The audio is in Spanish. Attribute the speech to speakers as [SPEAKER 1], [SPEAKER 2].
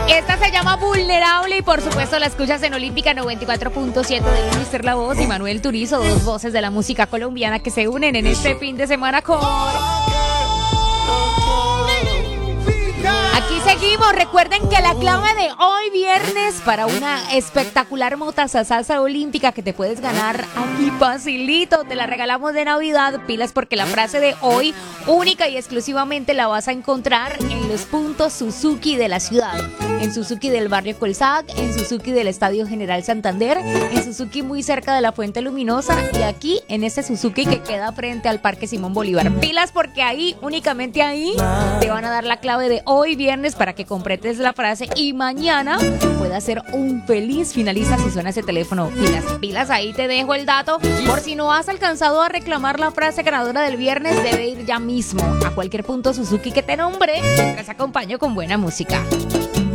[SPEAKER 1] Esta se llama Vulnerable y por supuesto la escuchas en Olímpica 94.7 de Mister La Voz y Manuel Turizo, dos voces de la música colombiana que se unen en este fin de semana con... Aquí seguimos. Recuerden que la clave de hoy viernes para una espectacular motaza salsa olímpica que te puedes ganar aquí facilito, te la regalamos de Navidad. Pilas porque la frase de hoy única y exclusivamente la vas a encontrar en los puntos Suzuki de la ciudad. En Suzuki del barrio Colzac, en Suzuki del Estadio General Santander, en Suzuki muy cerca de la Fuente Luminosa y aquí en este Suzuki que queda frente al Parque Simón Bolívar. Pilas porque ahí, únicamente ahí, te van a dar la clave de hoy viernes para que completes la frase y mañana puedas ser un feliz finalista si suena ese teléfono. Pilas, ahí te dejo el dato. Por si no has alcanzado a reclamar la frase ganadora del viernes, debe ir ya mismo a cualquier punto Suzuki que te nombre. Mientras acompaño con buena música.